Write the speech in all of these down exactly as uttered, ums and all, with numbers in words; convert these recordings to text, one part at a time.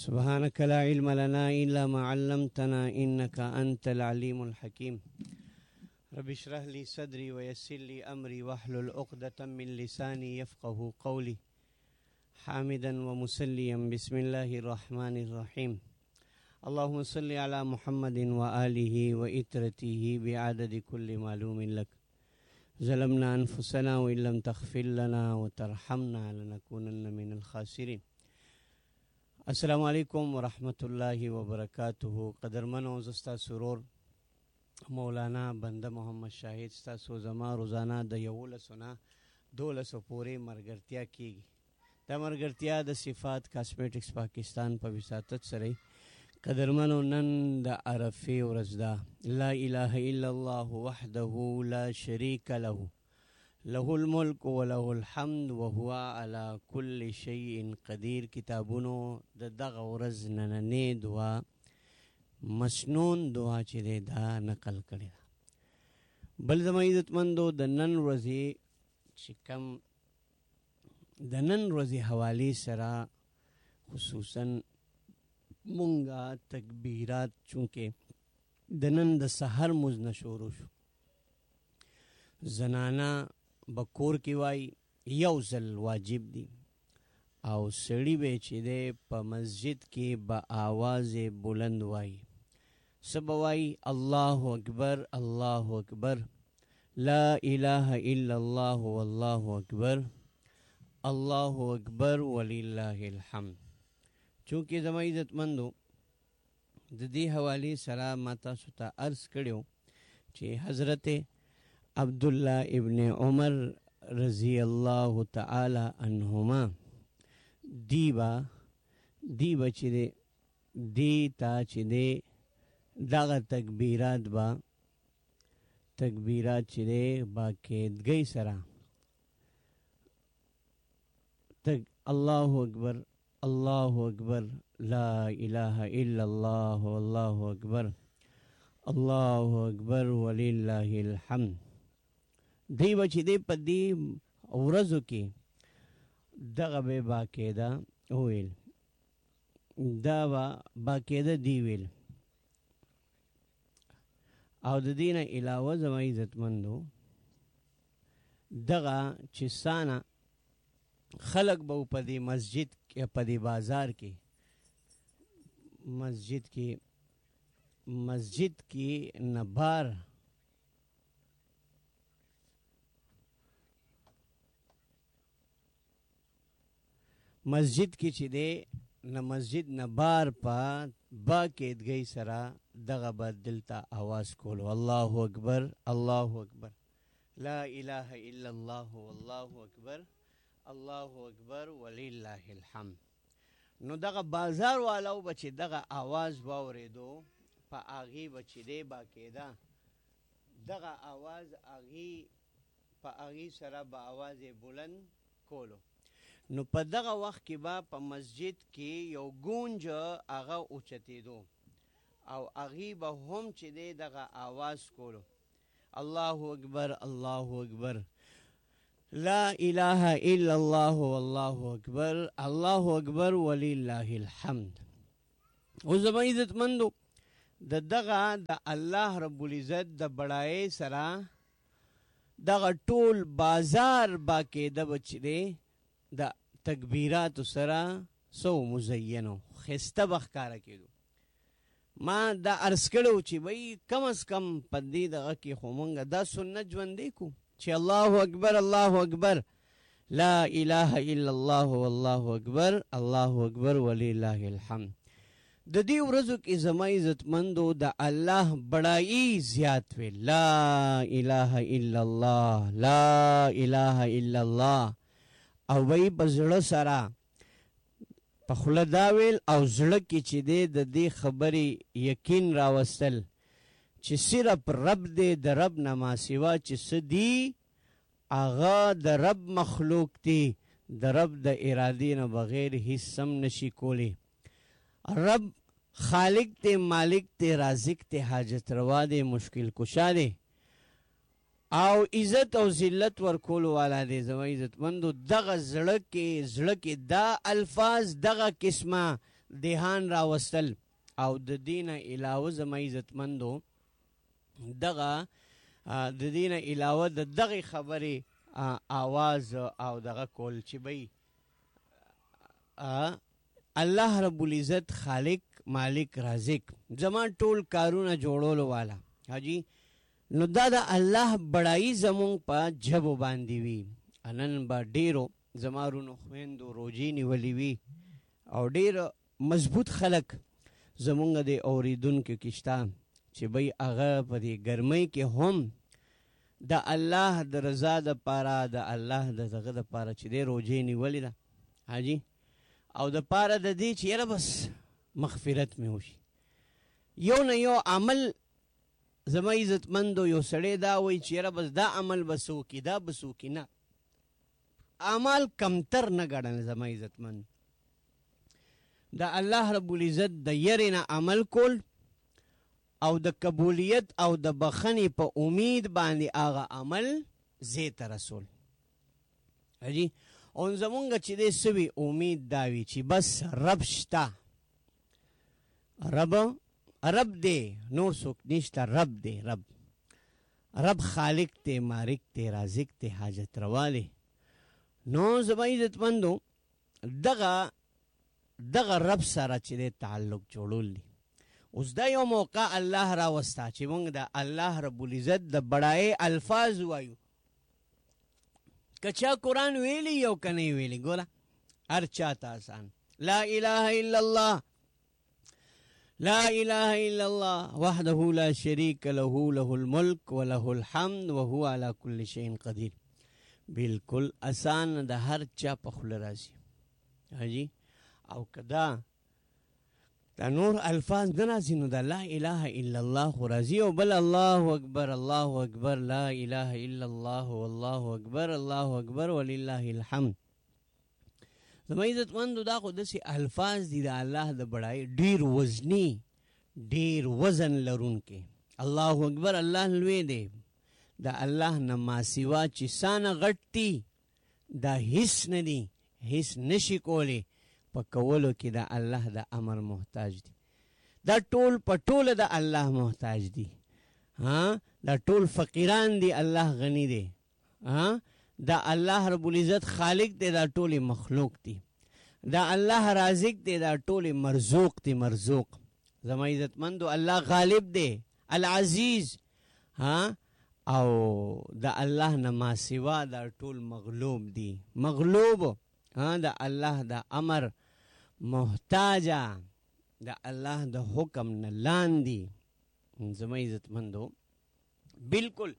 سبحانك لا علم لنا إلا ما علمتنا إنك أنت العليم الحكيم رب اشرح لي صدري ويسر لي أمري واحلل عقدة من لساني يفقه قولي حامدا ومسليا بسم الله الرحمن الرحيم اللهم صل على محمد وآله وإترته بعدد كل معلوم لك ظلمنا أنفسنا وإن لم تغفر لنا وترحمنا لنكونن من الخاسرين. السلام علیکم ورحمت الله وبرکاتہ. قدرمنو زستا سرور مولانا بنده محمد شاهد ستاسو زما روزانه د یولسو نه دولسو پورې مرګرتیا کیږي. دا مرګرتیا د صفات کاسمیټکس پاکستان په وساتت سره قدرمنو نن د عرفه ورځ ده. لا اله الا الله وحده لا شریک له له الملک وله الحمد وهو على كل شيء قدیر. کتابونو د دغه ورځ نننې دعا مسنون دعا چې دی دا نقل کړې ده. بل زما عزتمندو د نن ورځې چې کوم د نن ورځې حوالې سره خصوصا مونږه تکبیرات چونکې د نن د سحر مونځ نه شروع شو. زنانه بکور کی وای یو ځل واجب دی او سړی به چې دی په مسجد کې با آواز بلند وای سبوای الله اکبر الله اکبر لا اله الا الله والله اکبر الله اکبر ولله الحمد. چونکې زما عزتمندو د دې حوالې سره ما تاسو ته عرض کړیو چې حضرت عبداللہ ابن عمر رضی اللہ تعالی عنہما دیبا دیبا چی دے دیتا چی دے داغا تکبیرات با تکبیرات چی دے با قیدگی سرا تک اللہ اکبر اللہ اکبر لا الہ الا اللہ واللہ اکبر اللہ اکبر وللہ الحمد. دی بچی دی پا دی ورزو کی دغا بے باقیدہ ویل دا با باقیدہ دی ویل او د دین علاوه زما عزتمندو دغا چې سانا خلق با پا دی مسجد پا دی بازار کی مسجد کی مسجد کی نبار مسجد کی چې دی نه مسجد نه بار په با قیدګۍ سره دغه به دلته آواز کولو الله اکبر الله اکبر لا اله الا الله والله اکبر الله اکبر ولله الحمد. نو دغه بازار والو به چې دغه آواز واورېدو په هغې به چې دی باقاعده دغه آواز هغې په هغې سره به آواز بلند کولو. نو په دغه وخت کې به په مسجد کې یو گونج هغه اوچتېدو او هغې به هم چې دی دغه آواز کولو الله اکبر الله اکبر لا اله الا الله والله اکبر الله اکبر ولله الحمد. او زما عزتمندو د دغه د الله رب العزت د بڑایۍ سره دغه ټول بازار باقاعده به چې دی د تکبیراتو سره سو مزینو خسته بخکاره کېدو. ما دا عرض کړو چې وای کم از کم په دې دغه کې خو مونږ دا سنت ژوندی کو چې الله اکبر الله اکبر لا اله الا الله والله اکبر الله اکبر ولله الحمد. د دې ورځو کې زما عزتمندو د الله بڑایي زیات وی لا اله الا الله لا اله الا الله او وی په زړه سره په خوله دا ویل او زړه کې چې دی د دې خبرې یقین راوستل چې صرف رب دی د رب نه ما سوا چې څه دي هغه د رب مخلوق دی د رب د ارادې نه بغیر هیڅ هم نشي کولی. رب خالق تے مالک تے رازق تے حاجت روا دے مشکل کشا دے او عزت او ذلت ورکول والا دے. زما عزت مندو دغه زړه کې زړه کې دا الفاظ دغه قسمه دهان راوستل او د دین علاوه زما عزتمندو دغه د دین علاوه د دغه خبرې آواز او دغه کول چې بی الله رب العزت خالق مالک رازق زما ټول کارونه جوړولو والا حاجی نو دا د الله بڑائی زمون په جبو باندې وي انن با ډیرو زمارونو خويندو روجی نیولې وي او ډیر مضبوط خلق زمونږ د اوریدونکو کشتا چې بی هغه په دې ګرمۍ کې هم د الله د رضا د پاره د الله د دغه د پاره چې د روجی نیولې ده حاجی او د پاره د دې چې یاره بس مغفرت مې وشي یو نه یو عمل زما عزتمندو یو سړی دا وایي چې یاره بس دا عمل بس وکړي دا بس وکړي نه اعمال کمتر نه ګڼل زما عزتمند د الله رب العزت د یرې نه عمل کول او د قبولیت او د بخنې په امید باندې هغه عمل زی ته رسول حاجی او زمونږ چې دی سوي امید دا وي چې بس رب شته رب رب دی نور څوک نشته رب دی رب رب خالق دی مالک دی رازق دی حاجت روا دی نو زما عزتمندو دغه دغه رب سره چې دی تعلق جوړول دی اوس دا یو موقع الله را وستا چې موږ د الله رب العزت د بڑای الفاظ وایو کچا قرآن ویلی یو کنی ویلی ګوره هر چاته آسان لا اله الا الله لا اله الا الله وحده لا شريك له له الملك وله الحمد وهو على كل شيء قدير بالکل آسان د هر چا په خوله راځي حاجی او کدا دا نور الفاظ نه راځي نو دا لا اله الا الله خو راځي او بل الله اکبر الله اکبر لا اله الا الله والله اکبر الله اکبر ولله الحمد زما عزتمندو دا خو داسې الفاظ دي د الله د بڑای ډیر وزنی ډیر وزن لرونکي الله اکبر الله لوی دی د الله نه ما سوا چې سانه غټي دا هیڅ نه دي هیڅ نشي کولی په کولو کې د الله د امر محتاج دي دا ټول په ټوله د الله محتاج دي ها دا ټول فقیران دي الله غنی دی ها دا الله رب العزت خالق دی دا ټول مخلوق دي دا الله رازق دی دا ټول مرزوق دي مرزوق زما عزتمندو الله غالب دی العزیز ها او دا الله نه ما سوا دا ټول مغلوب دي مغلوب ها دا الله دا امر محتاجا دا الله دا حکم نه لاندې زما عزتمندو بالکل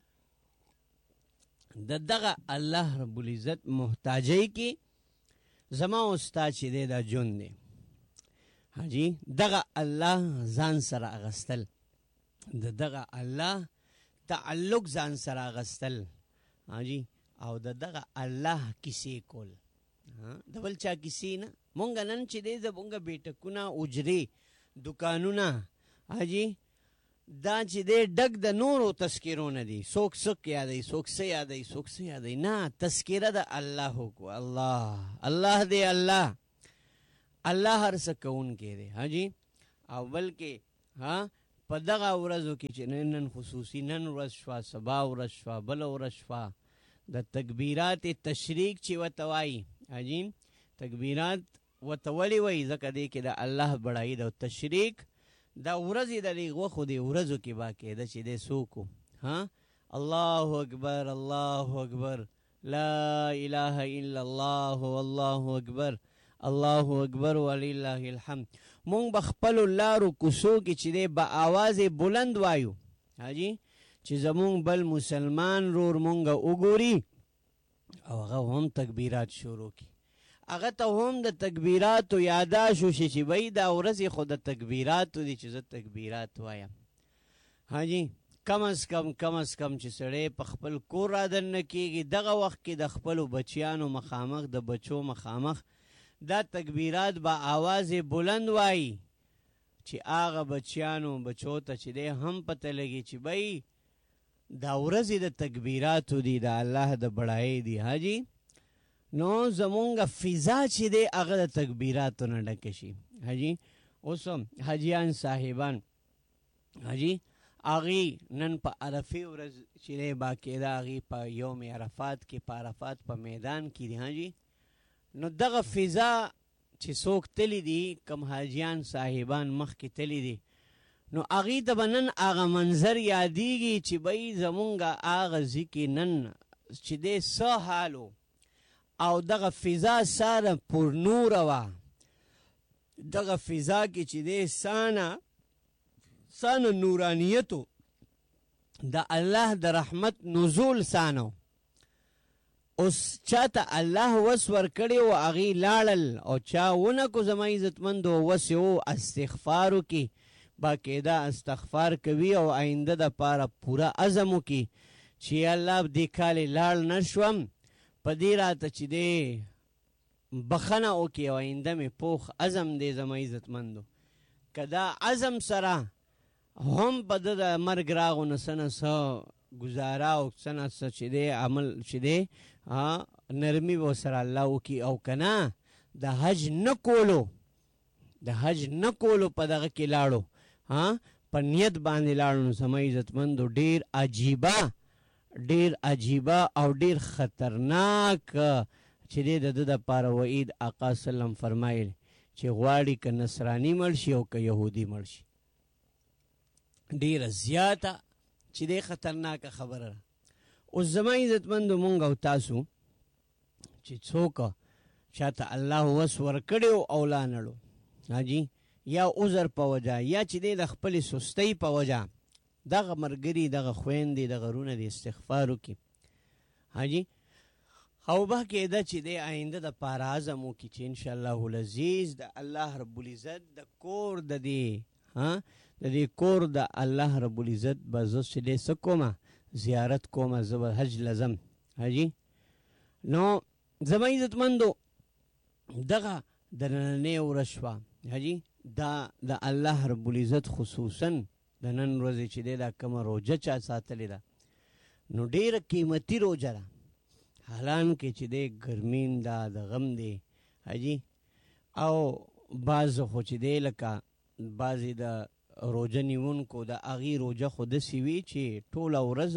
د دغه الله رب العزت محتاجی کې زما استاد چې دی دا جون دی حاجی دغه الله ځان سره اغستل د دغه الله تعلق ځان سره اغستل حاجی او د دغه الله کیسې کول د بل چا کیسې نه مونږ نن چې دی زمونږ بیټکونه اجرې دکانونه حاجی دا چې دی ډک د نورو تذکرو نه دي څوک څوک یادوي څوک څه یادوي څوک څه یادوي نه تذکره د الله کو الله الله دی الله الله هر څه کوونکی دی حاجی او بلکې ها په دغه ورځو کې چې نن خصوصي نن ورځ شوه سبا ورځ شوه بله ورځ شوه د تکبیرات تشریک چې ورته وایي حاجی تکبیرات ورته ولې وایي ځکه دی کې د الله بڑایي د تشریک دا ورځې د لیغو خو دی ورځو کې باقاعده چې دی څوک ها الله اکبر الله اکبر لا اله الا الله والله اکبر الله اکبر ولله الحمد مونږ به خپلو لارو کوڅو کې چې دی به آواز بلند وایو حاجی چې زمونږ بل مسلمان رور مونږ وګوري او هغه هم تکبیرات شروع کړي هغه ته هم د تکبیراتو یاداشت وشي چې بی دا ورځې خو د تکبیراتو دي چې زه تکبیرات وایم حاجی کم از کم کم از کم چې سړی په خپل کور را دننه کېږي دغه وخت کې د خپلو بچیانو مخامخ د بچو مخامخ دا تکبیرات با آواز بلند وایي چې هغه بچیانو بچو ته چې دی هم پته لګي چې بی دا ورځې د تکبیراتو دي د الله د بڑایي دي حاجی نو زمونږ فضا چې دی هغه د تکبیراتو نه ډکه شي حاجی اوس حاجیان صاحبان حاجی اغي نن په عرفه ورځ چې باقاعده اغي په یوم عرفات کې په عرفات په میدان کې دی حاجی نو دغه فضا چې څوک تلی دي کم حاجیان صاحبان مخ کې تلی دي نو اغي ته بنن اغه منظر یادېږي چې بای زمونږه اغه ځکه نن چې دې څه حالو او دغه فضا ساره پر نور وا دغه فضا کې چې دې سانه سانه نورانیتو د الله د رحمت نزول سانو اوس چاته الله وس ورکړی و هغې لاړل او چا ونه کو زما عزتمندو وس یې و استغفار وکړي باقاعده استغفار کوي او آینده دپاره پوره عزم وکړي چې الله دې کال یې لاړ نه شوم په دې راته چې دی بخښنه وکړي او آینده مې پوخ عزم دی زما عزتمندو که دا عزم سره هم په د مرګ راغو نه څه نه څه ګزاره او څه نه څه چې دی عمل چې دی نرمي به ورسره الله وکړي او که نه د حج نه کولو د حج نه کولو په دغه کې لاړو په نیت باندې لاړو نو زما عزتمندو ډېر عجیبه ډېر عجیبه او ډېر خطرناک چې دی د ده دپاره وعید آقا سلم فرمایل چې غواړي که نصراني مړ شي او که یهودي مړ شي ډیره زیاته چې دی خطرناکه خبره ده اوس زما عزتمندو مونږ او تاسو چې څوک چاته الله وس ورکړی او لا نړو حاجي یا عذر په وجه یا چې دی د خپلې سستۍ په وجه دغه ملګري دغه خویندې دغه رونه د استغفار وکړي حاجي او باقاعده چې دی آینده دپاره عزم وکړي چې انشاءالله العزیز د الله رب العزت د کور د دې د دې کور د الله رب العزت به زه چې دی څه کومه زیارت کومه زه به حج لزم حاجي نو زما عزتمندو دغه د نننۍ ورځ شوه حاجي دا د الله رب العزت خصوصا د نن ورځې چې دی دا کومه روژه چا ساتلې ده نو ډېره قیمتي روژه ده حالانکې چې دی ګرمین ده د غم دی حاجي او بعض خو چې دی لکه بعضې د روژه نیونکو د هغې روژه خو داسې وي چې ټوله ورځ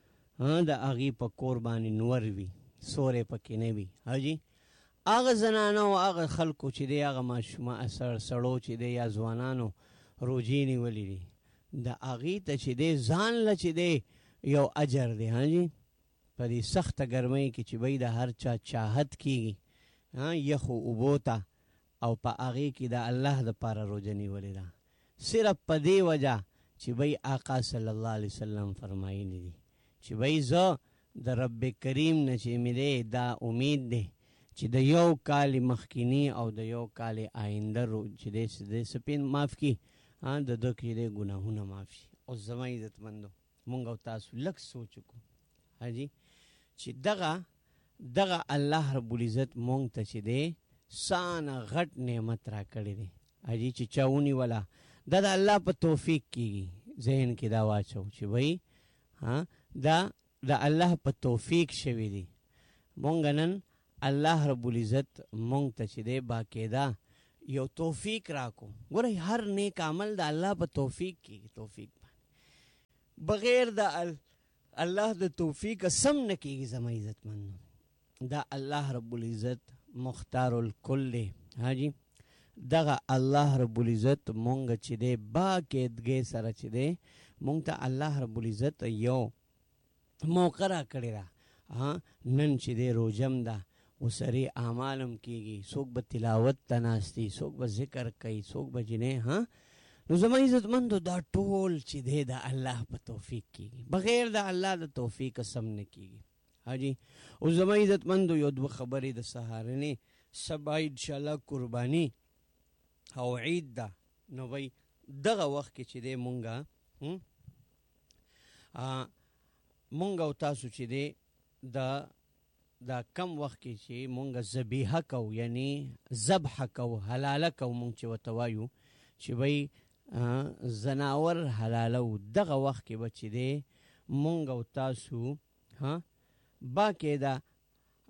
د هغې په کور باندې نور وي سوری پکې نه وي حاجي هغه زنانه او هغه خلکو چې دی هغه ماشومان سړو چې دی یا ځوانانو روژې نیولې دي د هغې ته چې دی ځان له چې دی یو اجر دی حاجي په دې سخته ګرمۍ کې چې بی د هر چا چاهت کېږي یخو اوبو ته او په هغې کې د الله دپاره روژه نیولې ده صرف په دې وجه چې بی آقا صلی الله علیه وسلم فرمایلی دي چې بی زه د رب کریم نه چې مې دی دا امید دی چې د یو کال مخکینی او د یو کال آینده چې دی سپین معاف کړي د ده کې دی ګناهونه معاف شي اوس زما عزتمندو مونږ او تاسو لږ سوچ وکړو حاجي چې دغه دغه الله رب العزت مونږ ته چې دی سانه غټ نعمت را کړی دی حاجي چې چا ونیوله دا د الله په توفیق کېږي ذهن کې دا واچو چې بھئی دا د الله په توفیق شوی دی مونږ نن الله رب العزت مونږ ته چې دی باقاعده یو توفیق راکو ګورئ هر نیک عمل د الله په توفیق کېږي توفیق باندې بغیر د الله د توفیق سم نه کېږي زما عزتمندو دا الله رب العزت مختار الکل دی حاجي دغه الله رب العزت مونږ چې دی باقاعدګۍ سره چې دی مونږ ته الله رب العزت یو موقع را کړې ده نن چې دی روژم ده وسرې اعمالم کېږي څوک به تلاوت ته ناست دي څوک به ذکر کوي څوک به جنې ها نو زما عزتمندو دا ټول چې دی د الله په توفیق کېږي بغیر د الله د توفیق سم نه کېږي حاجي اوس زما عزتمندو یو دوه خبرې د سهارنې سبا انشاءالله قرباني او عید ده نو وی دغه وخت کې چې دی مونږه مونږ او تاسو چې دی د دا کم وخت کې چې مونږ ذبیحه کوو یعنی ذبح کوو حلاله کوو مونږ چې ورته وایو چې وی زناور حلالو دغه وخت کې به چې دی مونږ او تاسو باقاعده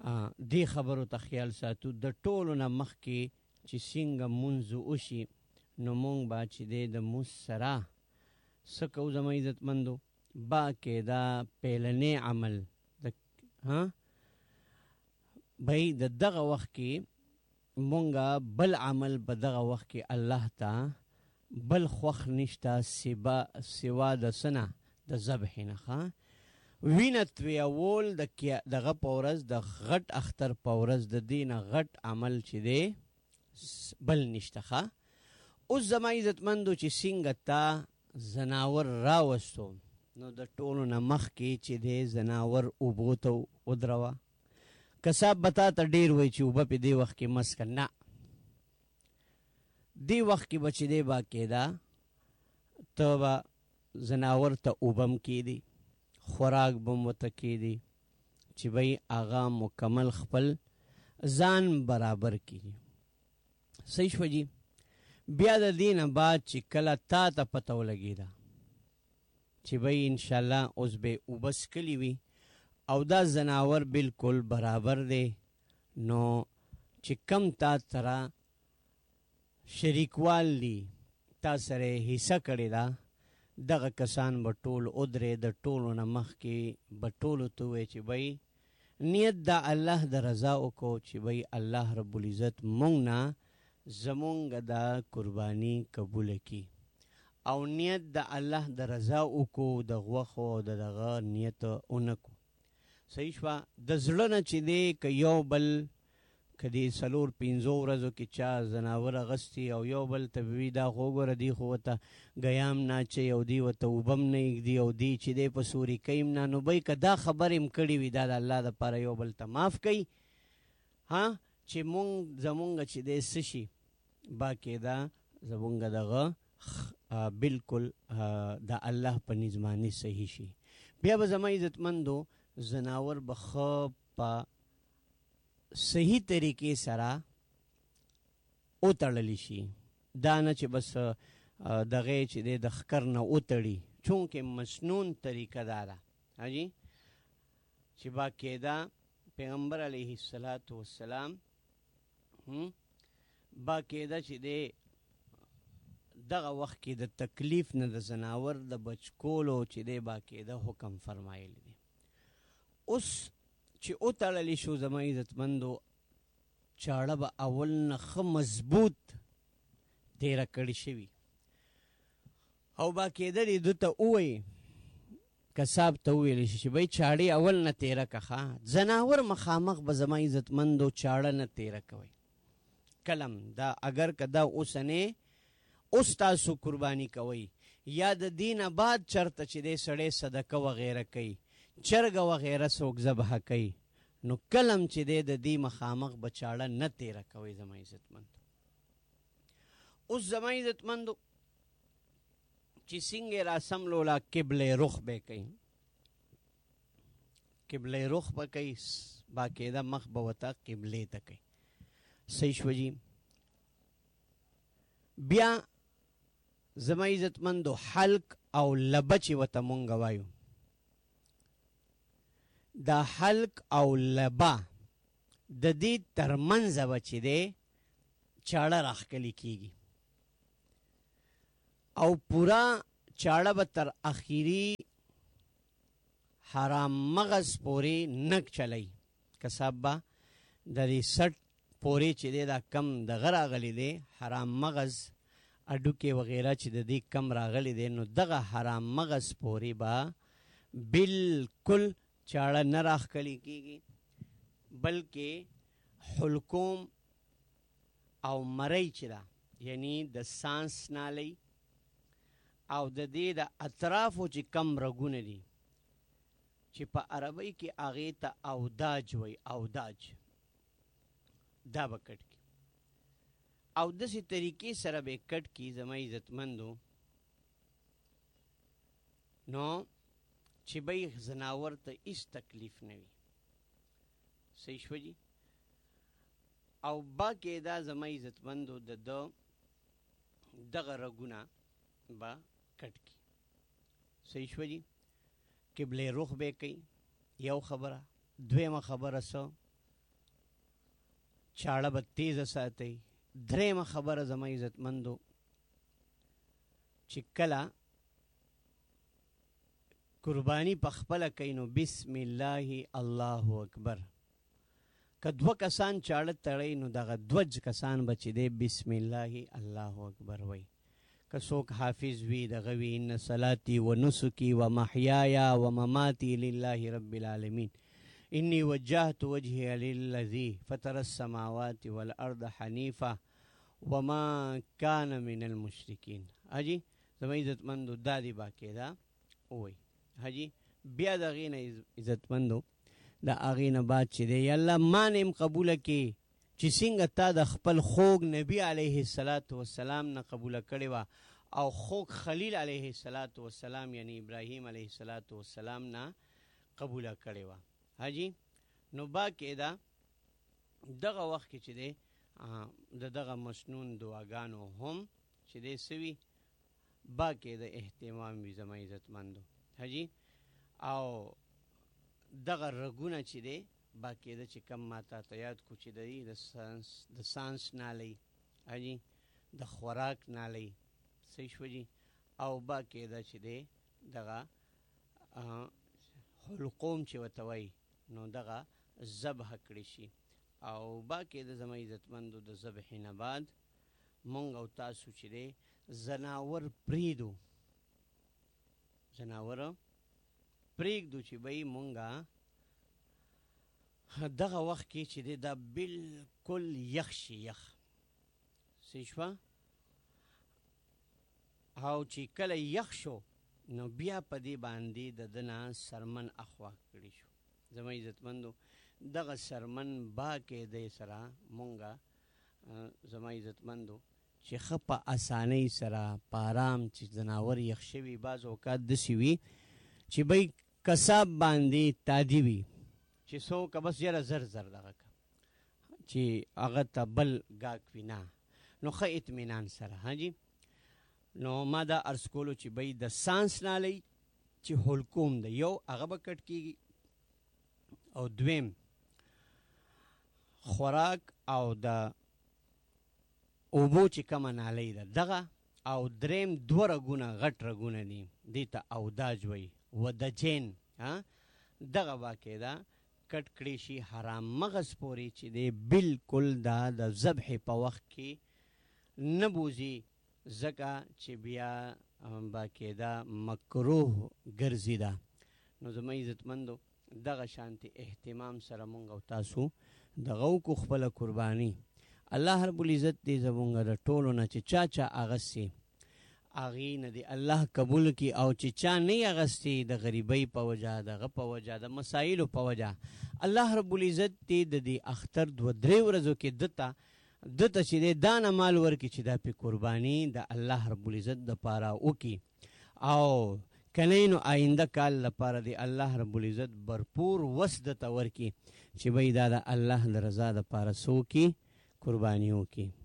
دې خبرو ته خیال ساتو د ټولو نه مخکې چې څنګه مونځ وشي نو مونږ با چې دی د موس سره څه کوو زما عزتمندو با قاعده پیلنی عمل د ها بھئی د دغه وخت کې مونږه بل عمل په دغه وخت کې الله ته بل خوښ نشته سبا سوا د سنه د ذبح نه ښه وینه تویول د دغه په ورځ د غټ اختر په ورځ د دې نه غټ عمل چې دی بل نشته ښه اوس زما عزتمندو چې څنګه تا زناور راوستو نو د ټولو نه مخکې چې دی زناور اوبو ته ودروه کساب بتا ته ډېر وایي چې اوبه په دې وخت کې مسکه نه دې وخت کې به چې دی با کېده ته به زناور ته اوبه م کېدي خوراک به م ورته کېدي چې بھئی هغه مکمل خپل ځان برابر کړي صحیح شوه جي بیا د دې نه بعد چې کله تا ته پته ولګېده چې بھئی انشاءالله اوس به اوبه څکلي وي او دا زناور بالکل برابر دی نو چې کم تا سره شریکوال دي تا سره حصه کړې ده دغه کسان به ټول ودرې د ټولو نه مخکې به ټولو ته ووایي چې بھئی نیت د الله د رضا وکړو چې بھئی الله رب العزت مونږ نه زمونږ دا قرباني قبوله کړي او نیت د الله د رضا وکړو د غوښو او د دغه نیت ونه کړو صحیح شوه د زړه نه چې دی که یو بل که دې څلور پنځو ورځو کې چا زناور اغوستي او یو بل ته به وي دا خو وګوره دی خو ورته ګیام نه اچوي او دی ورته اوبه م نه ایږدي او دی چې دی په سوري کوي م نه نو بی که دا خبرې م کړې وي دا د الله دپاره یو بل ته معاف کوي ها چې مونږ زمونږ چې دی څه شي باقاعده زمونږ دغه بالکل د الله په نظماني صحیح شي بیا به زما عزتمندو زناور به ښه په صحیح طریقې سره وتړلی شي دا نه چې بس دغه چې دی د ښکر نه وتړي چونکې مسنون طریقه دا ده حاجي چې باقاعده پیغمبر علیه الصلاة والسلام باقاعده چې دی دغه وخت کې د تکلیف نه د زناور د بچ کولو چې دی باقاعده حکم فرمایلی دی اوس چې وتړلی شو زما عزتمندو چاړه به اول نه ښه مضبوط تیره کړې شوي او باقاعده دې ده ته ووایي کساب ته وویلی شي چې بھئی چاړې اول نه تیره که ښه زناور مخامخ به زما عزتمندو چاړه نه تیره کوئ کلم دا اگر که دا اوسنې اوس تاسو قرباني کوئ یا د دې نه بعد چرته چې دی سړی صدقه وغیره کوي چرګه وغیره څوک ذبح کوي نو کلم چې دی د دې مخامخ به چاړه نه تیره کوئ زما عزتمندو اوس زما عزتمندو چې څنګه راسم لولا قبله رخ به کوي قبله رخ به کوي باقاعده مخ به ورته قبلې ته کوي صحیح شوه جي بیا زما عزتمندو حلق او لبه چې ورته مونږ وایو دا حلق او لبه د دې ترمنځه به چې دی چاړه راښکلې کېږي او پورا چاړه به تر اخیری حرام مغز پورې نک چلی کساب به د دې سټ پورې چې دی دا کم دغه راغلی دی حرام مغز اډوکې وغیره چې د دې کم راغلی دی نو دغه حرام مغز پورې به بالکل چاړه نه راښکلې کېږي بلکې حلقوم او مرۍ چې ده یعنی د سانس نالی او د دې د اطرافو چې کم رګونه دي چې په عربی کې هغې ته اوداج وایي اوداج دا به کټ کي او داسې طریقې سره به کټ کي زما عزتمندو نو چې به یې زناور ته هېڅ تکلیف نه وي صحیح شوه جي او باقاعده زما عزتمندو د ده دغه رګونه به کټ کي صحیح شوه جي قبله رخ به کوي یو خبره دویمه خبره څه چاړه به تیزه ساتئ درېیمه خبره زما عزتمندو چې کله قربانی په خپله کوي نو بسم الله الله اکبر. که دوه کسان چاړه تړی نو دغه دوه کسان به چې دی بسم الله الله اکبر وی. که څوک حافظ وي دغه وي ان صلاتي و نسکي و محیایا و مماتي لله رب العالمین انی وجهت وجهي للذي فطر السماوات والارض حنیفا وما كان من المشرکین. حاجی زما عزتمندو دا دی باقاعده وی. حاجی بیا د هغې نه عزتمندو د هغې نه بعد چې دی الله ما نیم قبوله کړي چې څنګه تا د خپل خوږ نبي علیه الصلاة والسلام نه قبوله کړې وه او خوږ خلیل علیه الصلاة والسلام یعنی ابراهیم علیه الصلاة والسلام نه قبوله کړې وه. حاجی نو باقاعده دغه وخت کې چې دی د دغه مسنون دعاګانو هم چې دی سوي باقاعده اهتمام وي زما عزتمندو. حاجی او دغه رګونه چې دی باقاعده چې کم ما تا ته یاد کو چې دی د سانس د سانس نالی حاجی د خوراک نالی صحیح شو جي او باقاعده چې دی دغه حلقوم چې ورته وایي نو دغه ذبح کړی شي. او باقاعده زما عزتمندو د ذبح نه بعد مونږ او تاسو چې دی زناور پریږدو زناور پریږدو چې به یې مونږه دغه وخت کې چې دی دا بالکل یخ شي یخ صحیح شوه. او چې کله یخ شو نو بیا په دې باندې د ده نه سرمن اخوا کړی شو. زما عزتمندو دغه سرمن باقاعده سره مونږه زما عزتمندو چې ښه په اسانۍ سره په آرام چې ځناور یخ شوي بعض اوقات داسې وي چې بی کساب باندې تادي وي چې څوک بس یاره زر زر دغه که چې هغه ته بل ګاک وي نه نو ښه اطمینان سره. حاجي نو ما دا عرض کولو چې بی د سانس نالی چې حلقوم ده یو هغه به کټ کېږي او دویم خوراک او د اوبو چې کومه نالی ده دغه او دریم دوه رګونه غټ رګونه دي دې ته اوداج وایي ودجین دغه باقاعده کټ کړی شي حرام مغز پورې چې دی بالکل دا د ذبح په وخت کې نه بوځي ځکه چې بیا باقاعده مکروه ګرځي ده. نو زما عزتمندو دغه شانتې اهتمام سره مونږ او تاسو دغه وکړو خپله قرباني. الله رب العزت دې زمونږ د ټولو نه چې چا چا اغستې هغې نه دې الله قبول کړي او چې چا نه یې اغستې د غریبۍ په وجه دغه په وجه د مسایلو په وجه الله رب العزت دې د دې اختر دوه درې ورځو کې ده ته ده ته چې دی دا نه مال ورکړي چې دا پې قرباني د الله رب العزت دپاره وکړي او کنی نو آینده کال لپاره دی الله رب العزت برپور وس ده ته ورکړي چې بی دا د الله د رضا دپاره څه وکړي قرباني وکړي.